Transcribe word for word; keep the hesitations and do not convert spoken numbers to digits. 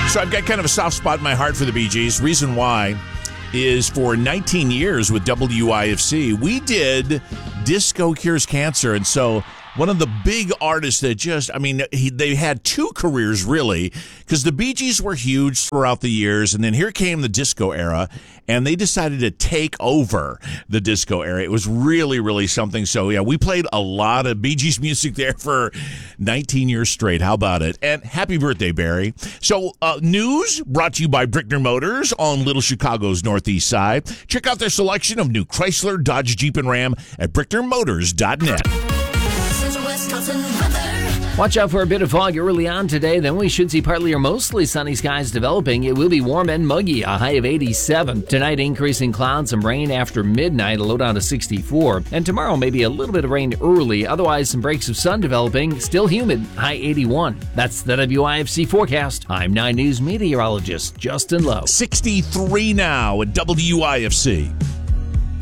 So I've got kind of a soft spot in my heart for the Bee Gees. Reason why is for nineteen years with W I F C, we did Disco Cures Cancer. And so one of the big artists that just, I mean, he, they had two careers really, because the Bee Gees were huge throughout the years, and then here came the disco era, and they decided to take over the disco era. It was really, really something. So, yeah, we played a lot of Bee Gees music there for nineteen years straight. How about it? And happy birthday, Barry. So, uh, news brought to you by Brickner Motors on Little Chicago's northeast side. Check out their selection of new Chrysler, Dodge, Jeep, and Ram at brickner motors dot net. Watch out for a bit of fog early on today. Then we should see partly or mostly sunny skies developing. It will be warm and muggy, a high of eighty-seven. Tonight, increasing clouds, some rain after midnight, a low down to sixty-four. And tomorrow, maybe a little bit of rain early. Otherwise, some breaks of sun developing. Still humid, high eighty-one. That's the W I F C forecast. I'm nine News meteorologist Justin Lowe. sixty-three now at W I F C.